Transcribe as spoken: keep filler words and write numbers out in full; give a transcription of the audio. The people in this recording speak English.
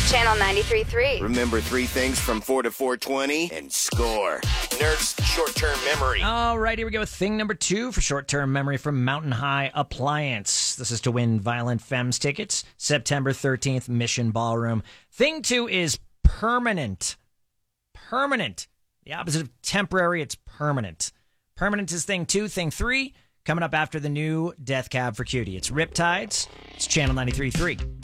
Channel ninety-three point three. Remember three things from four to four twenty and score. Nerf's short-term memory. All right, here we go. Thing number two for short-term memory from Mountain High Appliance. This is to win Violent Femmes tickets, September thirteenth, Mission Ballroom. Thing two is permanent. Permanent. The opposite of temporary, it's permanent. Permanent is thing two. Thing three, coming up after the new Death Cab for Cutie. It's Riptides. It's Channel ninety-three point three.